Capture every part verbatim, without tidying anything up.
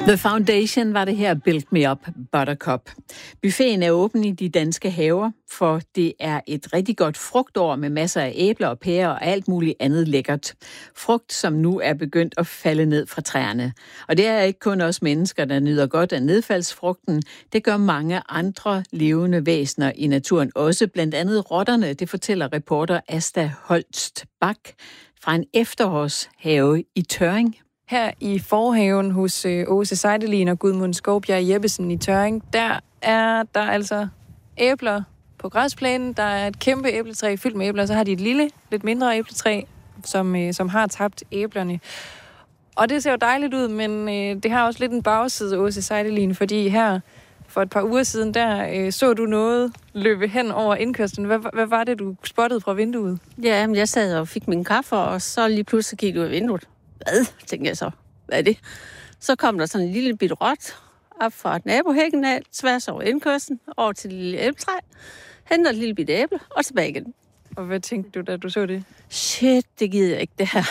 The Foundation var det her, Build Me Up Buttercup. Buffeten er åben i de danske haver, for det er et rigtig godt frugtår med masser af æbler og pærer og alt muligt andet lækkert. Frugt, som nu er begyndt at falde ned fra træerne. Og det er ikke kun os mennesker, der nyder godt af nedfaldsfrugten. Det gør mange andre levende væsener i naturen også, blandt andet rotterne. Det fortæller reporter Asta Holst Bak fra en efterårshave i Tørring. Her i forhaven hos Åse Seidelin og Gudmund Skovbjerg Jeppesen i Tørring, der er der altså æbler på græsplænen. Der er et kæmpe æbletræ fyldt med æbler, så har de et lille, lidt mindre æbletræ, som, som har tabt æblerne. Og det ser jo dejligt ud, men øh, det har også lidt en bagside, Åse Seidelin, fordi her for et par uger siden, der øh, så du noget løbe hen over indkørslen. Hvad, hvad var det, du spottede fra vinduet? Ja, men jeg sad og fik min kaffe, og så lige pludselig kiggede ud af vinduet. Hvad, tænkte jeg så. Hvad er det? Så kom der sådan en lille bit rot op fra nabohækken af, tværs over indkørslen, over til det lille æbletræ, henter et lille bit æble, og tilbage igen. Og hvad tænkte du, da du så det? Shit, det gider jeg ikke, det her.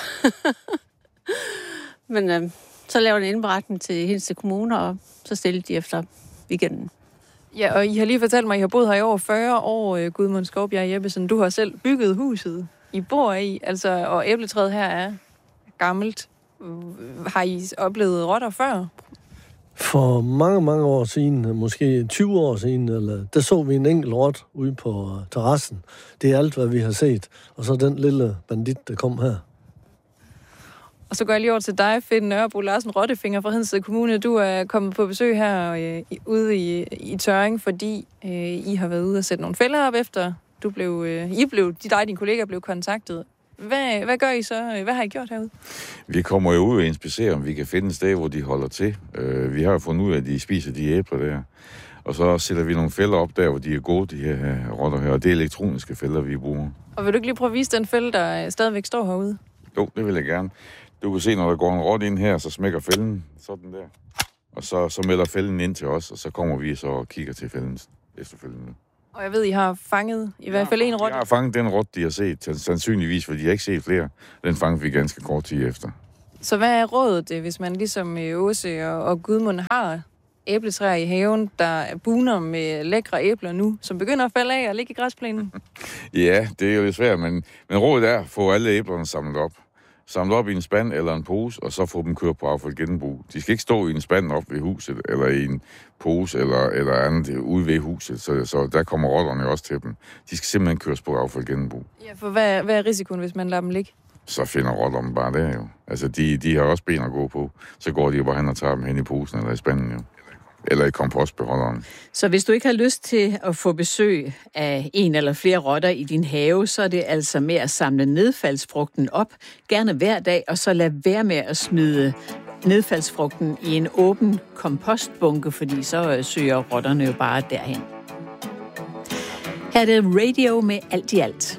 Men øh, så lavede jeg en indberetning til Hedensted Kommune, og så stillede de efter weekenden. Ja, og I har lige fortalt mig, at I har boet her i over fyrre år, Gudmund Skovbjerg Jeppesen. Du har selv bygget huset, I bor i, altså, og æbletræet her er gammelt. Har I oplevet rotter før? For mange, mange år siden, måske tyve år siden, eller, der så vi en enkelt rot ude på terrassen. Det er alt, hvad vi har set. Og så den lille bandit, der kom her. Og så går jeg lige over til dig, Finn Nørrebro Larsen, Rottefinger fra Hedensted Kommune. Du er kommet på besøg her øh, ude i, i Tørring, fordi øh, I har været ude og sætte nogle fælder op efter. Du blev, øh, I blev, de dig og dine kollegaer blev kontaktet. Hvad, hvad gør I så? Hvad har I gjort herude? Vi kommer jo ud og inspicerer, om vi kan finde et sted, hvor de holder til. Uh, vi har jo fundet ud af, at de spiser de æbler der. Og så sætter vi nogle fælder op der, hvor de er gode, de her rotter her. Og det er elektroniske fælder, vi bruger. Og vil du ikke lige prøve at vise den fælde, der stadigvæk står herude? Jo, det vil jeg gerne. Du kan se, når der går en rot ind her, så smækker fælden sådan der. Og så, så melder fælden ind til os, og så kommer vi så og kigger til fælden efterfølgende. Og jeg ved, I har fanget i hvert fald en rotte. Jeg har fanget den rotte, de har set, sandsynligvis, for de har ikke set flere. Den fangede vi ganske kort tid efter. Så hvad er rådet, hvis man ligesom Åse og, og Gudmund har æbletræer i haven, der buner med lækre æbler nu, som begynder at falde af og ligge i græsplænen? Ja, det er jo lidt svært, men, men rådet er at få alle æblerne samlet op. Samlet op i en spand eller en pose, og så få dem kørt på affaldsgenbrug. De skal ikke stå i en spand op ved huset, eller i en pose eller, eller andet ude ved huset, så, så der kommer rotterne også til dem. De skal simpelthen køres på affaldsgenbrug. Ja, for hvad, hvad er risikoen, hvis man lader dem ligge? Så finder rotterne bare der jo. Altså, de, de har også ben at gå på. Så går de jo bare hen og tager dem hen i posen eller i spanden jo. Eller i kompostbeholderen. Så hvis du ikke har lyst til at få besøg af en eller flere rotter i din have, så er det altså med at samle nedfaldsfrugten op, gerne hver dag, og så lad være med at smide nedfaldsfrugten i en åben kompostbunke, fordi så søger rotterne jo bare derhen. Her er det Radio med Alt i Alt.